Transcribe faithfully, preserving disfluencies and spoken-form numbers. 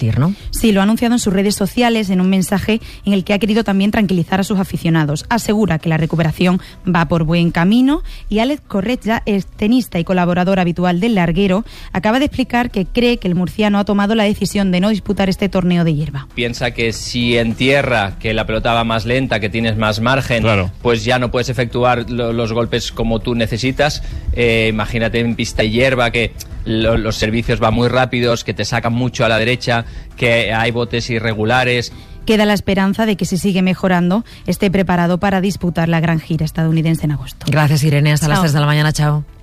repetir, ¿no? Sí, lo ha anunciado en sus redes sociales en un mensaje en el que ha querido también tranquilizar a sus aficionados. Asegura que la recuperación va por buen camino y Alex Corretja, es tenista y colaborador habitual del larguero, acaba de explicar que cree que el murciano ha tomado la decisión de no disputar este torneo de hierba. Piensa que si en tierra, que la pelota va más lenta, que tienes más margen, claro, pues ya no puedes efectuar lo, los golpes como tú necesitas. Eh, imagínate en pista de hierba que lo, los servicios van muy rápidos, que te sacan mucho a la derecha, que hay botes irregulares. Queda la esperanza de que si sigue mejorando esté preparado para disputar la gran gira estadounidense en agosto. Gracias, Irene. Hasta Chao. Las tres de la mañana. Chao.